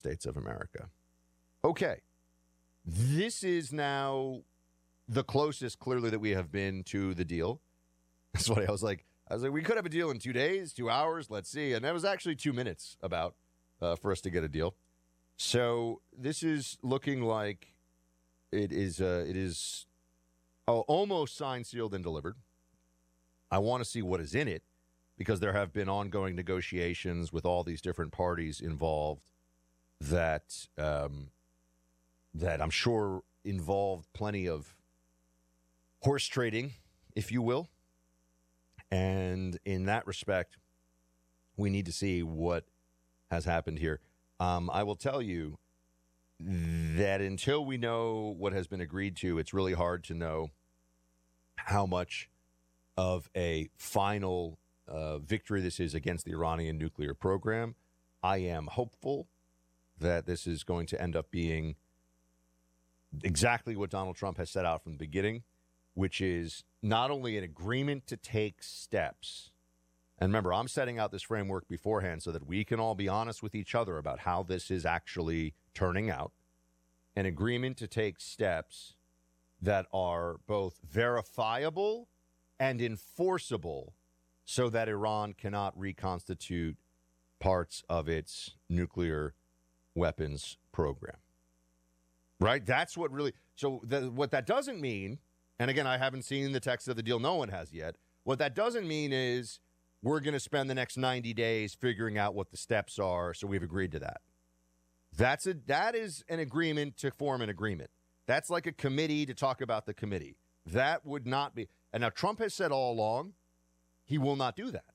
States of America. Okay. This is now the closest, clearly, that we have been to the deal. That's what I was like, we could have a deal in 2 days, 2 hours, let's see. And that was actually 2 minutes about for us to get a deal. So this is looking like it is almost signed, sealed, and delivered. I want to see what is in it because there have been ongoing negotiations with all these different parties involved that I'm sure involved plenty of horse trading, if you will. And in that respect, we need to see what has happened here. I will tell you that until we know what has been agreed to, it's really hard to know how much of a final victory this is against the Iranian nuclear program. I am hopeful that this is going to end up being exactly what Donald Trump has set out from the beginning, which is not only an agreement to take steps. And remember, I'm setting out this framework beforehand so that we can all be honest with each other about how this is actually turning out. An agreement to take steps that are both verifiable and enforceable so that Iran cannot reconstitute parts of its nuclear weapons program. Right? That's what really... So what that doesn't mean, and again, I haven't seen the text of the deal. No one has yet. What that doesn't mean is we're going to spend the next 90 days figuring out what the steps are, so we've agreed to that. That is an agreement to form an agreement. That's like a committee to talk about the committee. That would not be... And now Trump has said all along he will not do that.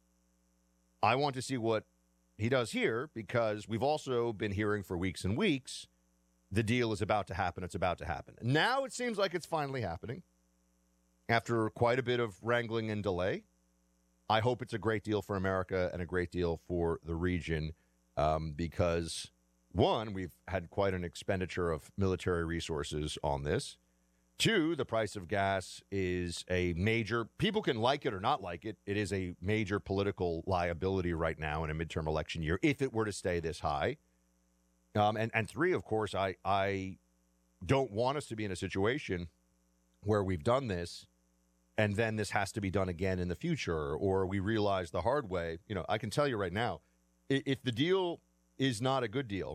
I want to see what he does here because we've also been hearing for weeks and weeks the deal is about to happen. It's about to happen. Now it seems like it's finally happening after quite a bit of wrangling and delay. I hope it's a great deal for America and a great deal for the region because, one, we've had quite an expenditure of military resources on this. Two, the price of gas is a major, people can like it or not like it, it is a major political liability right now in a midterm election year if it were to stay this high. And three, of course, I don't want us to be in a situation where we've done this and then this has to be done again in the future, or we realize the hard way. You know, I can tell you right now, if the deal is not a good deal,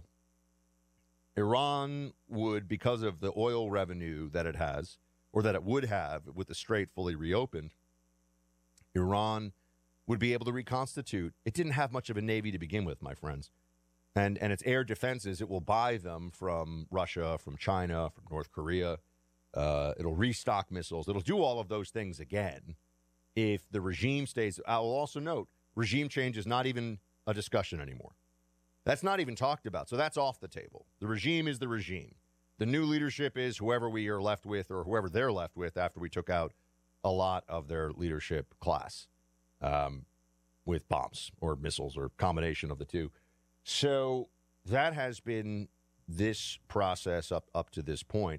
Iran would, because of the oil revenue that it has, or that it would have with the Strait fully reopened, Iran would be able to reconstitute. It didn't have much of a navy to begin with, my friends. And its air defenses, it will buy them from Russia, from China, from North Korea. It'll restock missiles. It'll do all of those things again if the regime stays. I will also note, regime change is not even a discussion anymore. That's not even talked about. So that's off the table. The regime is the regime. The new leadership is whoever we are left with or whoever they're left with after we took out a lot of their leadership class with bombs or missiles or combination of the two. So that has been this process up to this point.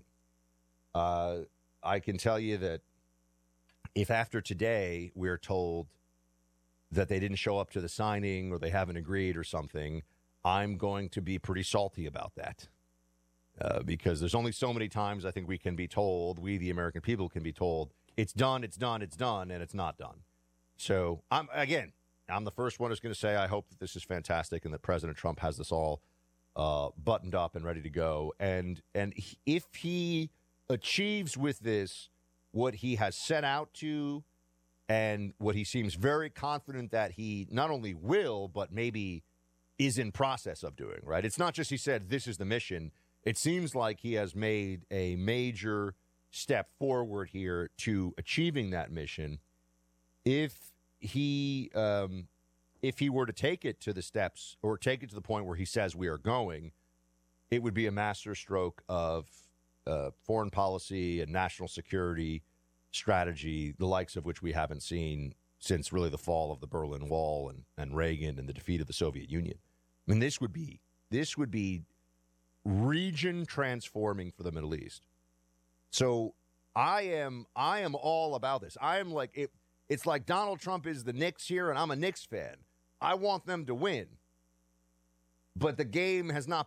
I can tell you that if after today we're told that they didn't show up to the signing or they haven't agreed or something, I'm going to be pretty salty about that because there's only so many times I think we can be told, we the American people can be told, it's done, it's done, it's done, and it's not done. So, I'm the first one who's going to say I hope that this is fantastic and that President Trump has this all buttoned up and ready to go. And if he achieves with this what he has set out to and what he seems very confident that he not only will, but maybe is in process of doing, right? It's not just he said, this is the mission. It seems like he has made a major step forward here to achieving that mission. If he were to take it to the steps or take it to the point where he says we are going, it would be a masterstroke of foreign policy and national security strategy, the likes of which we haven't seen since really the fall of the Berlin Wall and Reagan and the defeat of the Soviet Union. I mean, this would be region transforming for the Middle East. So I am all about this. I am like it. It's like Donald Trump is the Knicks here, and I'm a Knicks fan. I want them to win. but the game has not